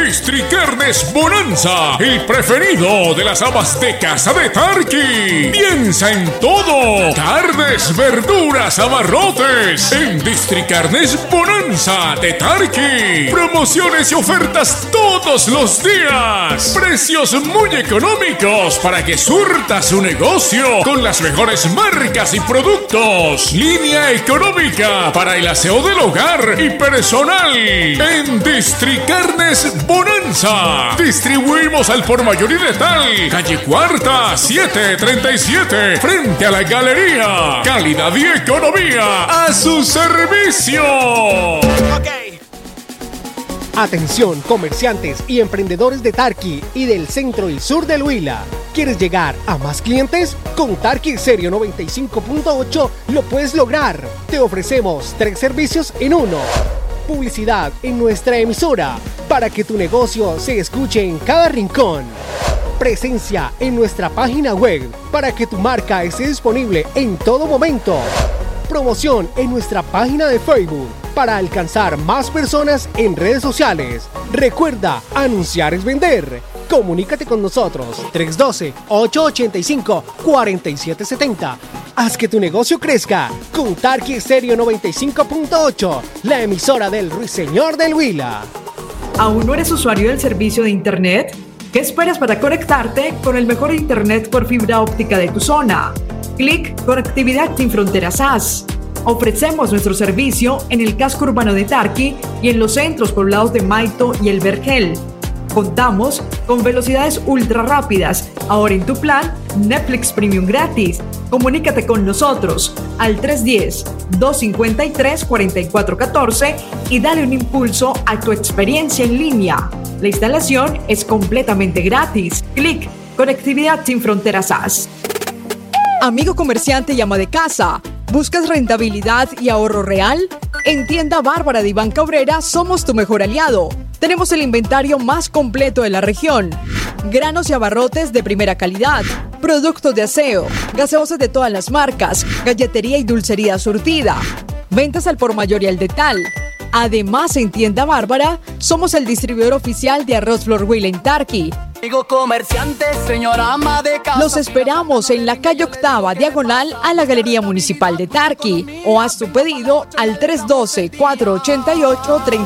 Districarnes Bonanza, el preferido de las amas de casa de Tarqui. Piensa en todo: carnes, verduras, abarrotes. En Districarnes Bonanza de Tarqui. Promociones y ofertas todos los días. Precios muy económicos para que surta su negocio con las mejores marcas y productos. Línea económica para el aseo del hogar y personal. En Districarnes Bonanza. Distribuimos al por mayor y letal. Calle Cuarta, 737. Frente a la galería. Calidad y economía a su servicio. Atención, comerciantes y emprendedores de Tarqui y del centro y sur del Huila. ¿Quieres llegar a más clientes? Con Tarqui Stereo 95.8 lo puedes lograr. Te ofrecemos 3 servicios en uno. Publicidad en nuestra emisora para que tu negocio se escuche en cada rincón. Presencia en nuestra página web para que tu marca esté disponible en todo momento. Promoción en nuestra página de Facebook para alcanzar más personas en redes sociales. Recuerda, anunciar es vender. Comunícate con nosotros 312-885-4770. Haz que tu negocio crezca con Tarqui Stereo 95.8, la emisora del Ruiseñor del Huila. ¿Aún no eres usuario del servicio de Internet? ¿Qué esperas para conectarte con el mejor Internet por fibra óptica de tu zona? Clic Conectividad Sin Fronteras SAS. Ofrecemos nuestro servicio en el casco urbano de Tarqui y en los centros poblados de Maito y El Vergel. Contamos con velocidades ultra rápidas. Ahora en tu plan, Netflix Premium gratis. Comunícate con nosotros al 310-253-4414 y dale un impulso a tu experiencia en línea. La instalación es completamente gratis. Clic Conectividad Sin Fronteras SAS. Amigo comerciante y ama de casa, ¿buscas rentabilidad y ahorro real? En Tienda Bárbara de Iván Cabrera somos tu mejor aliado. Tenemos el inventario más completo de la región. Granos y abarrotes de primera calidad, productos de aseo, gaseosas de todas las marcas, galletería y dulcería surtida, ventas al por mayor y al detal. Además, en Tienda Bárbara somos el distribuidor oficial de Arroz Flor Huila en Tarqui. Amigo comerciante, señora ama de casa. Los esperamos en la calle Octava, diagonal a la Galería Municipal de Tarqui. O haz tu pedido al 312-488-30.